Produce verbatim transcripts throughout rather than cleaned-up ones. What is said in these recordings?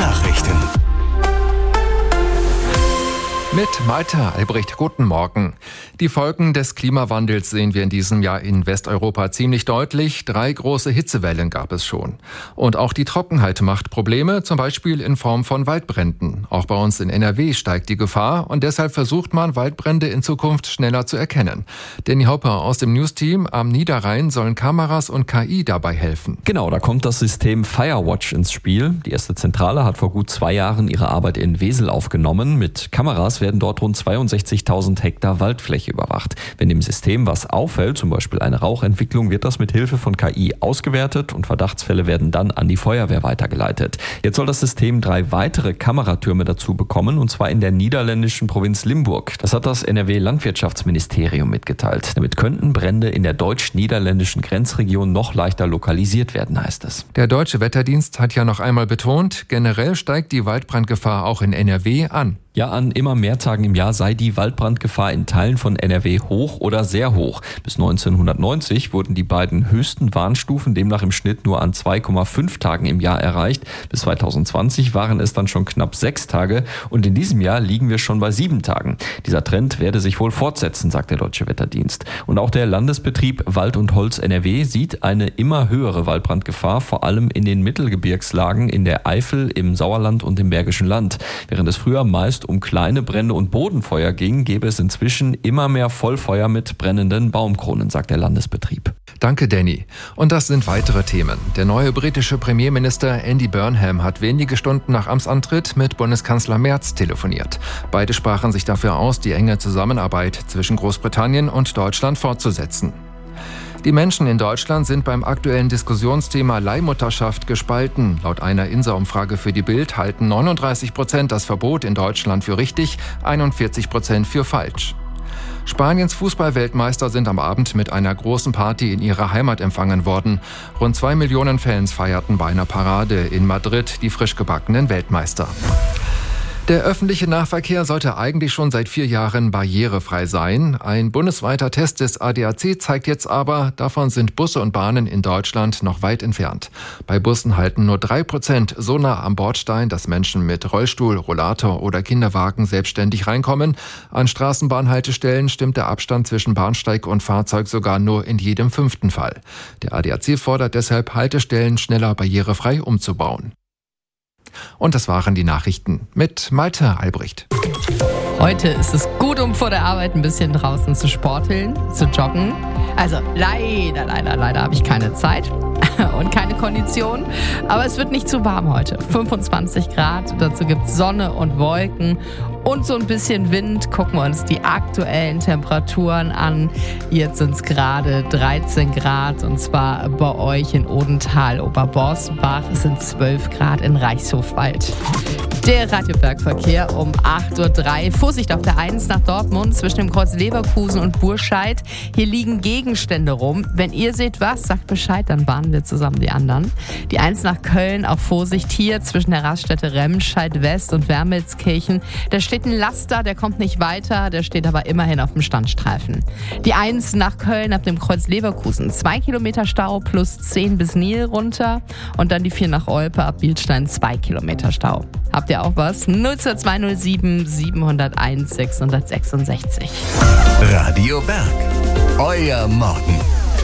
Nachrichten. Mit Malte Albrecht, guten Morgen. Die Folgen des Klimawandels sehen wir in diesem Jahr in Westeuropa ziemlich deutlich. Drei große Hitzewellen gab es schon. Und auch die Trockenheit macht Probleme, zum Beispiel in Form von Waldbränden. Auch bei uns in N R W steigt die Gefahr und deshalb versucht man, Waldbrände in Zukunft schneller zu erkennen. Danny Hopper aus dem News-Team am Niederrhein sollen Kameras und K I dabei helfen. Genau, da kommt das System Firewatch ins Spiel. Die erste Zentrale hat vor gut zwei Jahren ihre Arbeit in Wesel aufgenommen. Mit Kameras werden dort rund zweiundsechzigtausend Hektar Waldfläche überwacht. Wenn dem System was auffällt, zum Beispiel eine Rauchentwicklung, wird das mit Hilfe von K I ausgewertet und Verdachtsfälle werden dann an die Feuerwehr weitergeleitet. Jetzt soll das System drei weitere Kameratürme dazu bekommen, und zwar in der niederländischen Provinz Limburg. Das hat das N R W-Landwirtschaftsministerium mitgeteilt. Damit könnten Brände in der deutsch-niederländischen Grenzregion noch leichter lokalisiert werden, heißt es. Der Deutsche Wetterdienst hat ja noch einmal betont, generell steigt die Waldbrandgefahr auch in N R W an. Ja, an immer mehr Tagen im Jahr sei die Waldbrandgefahr in Teilen von N R W hoch oder sehr hoch. Bis neunzehnhundertneunzig wurden die beiden höchsten Warnstufen demnach im Schnitt nur an zwei Komma fünf Tagen im Jahr erreicht. Bis zweitausendzwanzig waren es dann schon knapp sechs Tage und in diesem Jahr liegen wir schon bei sieben Tagen. Dieser Trend werde sich wohl fortsetzen, sagt der Deutsche Wetterdienst. Und auch der Landesbetrieb Wald und Holz N R W sieht eine immer höhere Waldbrandgefahr, vor allem in den Mittelgebirgslagen in der Eifel, im Sauerland und im Bergischen Land. Während es früher meist um kleine Brände und Bodenfeuer ging, gäbe es inzwischen immer mehr Vollfeuer mit brennenden Baumkronen, sagt der Landesbetrieb. Danke, Danny. Und das sind weitere Themen. Der neue britische Premierminister Andy Burnham hat wenige Stunden nach Amtsantritt mit Bundeskanzler Merz telefoniert. Beide sprachen sich dafür aus, die enge Zusammenarbeit zwischen Großbritannien und Deutschland fortzusetzen. Die Menschen in Deutschland sind beim aktuellen Diskussionsthema Leihmutterschaft gespalten. Laut einer I N S A-Umfrage für die Bild halten neununddreißig Prozent das Verbot in Deutschland für richtig, einundvierzig Prozent für falsch. Spaniens Fußballweltmeister sind am Abend mit einer großen Party in ihrer Heimat empfangen worden. Rund zwei Millionen Fans feierten bei einer Parade in Madrid die frisch gebackenen Weltmeister. Der öffentliche Nahverkehr sollte eigentlich schon seit vier Jahren barrierefrei sein. Ein bundesweiter Test des A D A C zeigt jetzt aber, davon sind Busse und Bahnen in Deutschland noch weit entfernt. Bei Bussen halten nur drei Prozent so nah am Bordstein, dass Menschen mit Rollstuhl, Rollator oder Kinderwagen selbstständig reinkommen. An Straßenbahnhaltestellen stimmt der Abstand zwischen Bahnsteig und Fahrzeug sogar nur in jedem fünften Fall. Der A D A C fordert deshalb, Haltestellen schneller barrierefrei umzubauen. Und das waren die Nachrichten mit Malte Albrecht. Heute ist es gut, um vor der Arbeit ein bisschen draußen zu sporteln, zu joggen. Also leider, leider, leider habe ich keine Zeit und keine Kondition. Aber es wird nicht zu warm heute. fünfundzwanzig Grad, dazu gibt es Sonne und Wolken und so ein bisschen Wind. Gucken wir uns die aktuellen Temperaturen an. Jetzt sind es gerade dreizehn Grad und zwar bei euch in Odenthal, Oberborsbach. Es sind zwölf Grad in Reichshofwald. Der Radiobergverkehr um acht Uhr drei. Vorsicht auf der eins nach Dortmund zwischen dem Kreuz Leverkusen und Burscheid. Hier liegen Gegenstände rum. Wenn ihr seht was, sagt Bescheid, dann warnen wir zusammen die anderen. Die eins nach Köln, auch Vorsicht hier zwischen der Raststätte Remscheid West und Wermelskirchen. Da steht ein Laster, der kommt nicht weiter, der steht aber immerhin auf dem Standstreifen. Die eins nach Köln ab dem Kreuz Leverkusen. Zwei Kilometer Stau plus zehn bis Nil runter. Und dann die vier nach Olpe ab Bielstein, zwei Kilometer Stau. Habt ihr auch was? null zwei zwei null sieben sieben null eins sechs sechs sechs. Radio Berg, euer Morgen.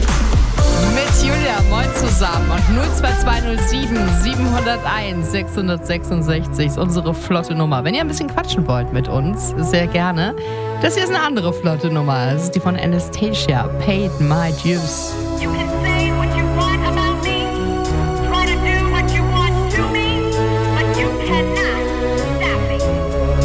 Mit Julia, moin zusammen. Und null zwei zwei null sieben sieben null eins sechs sechs sechs ist unsere flotte Nummer. Wenn ihr ein bisschen quatschen wollt mit uns, sehr gerne. Das hier ist eine andere flotte Nummer. Das ist die von Anastasia, Paid My Dues.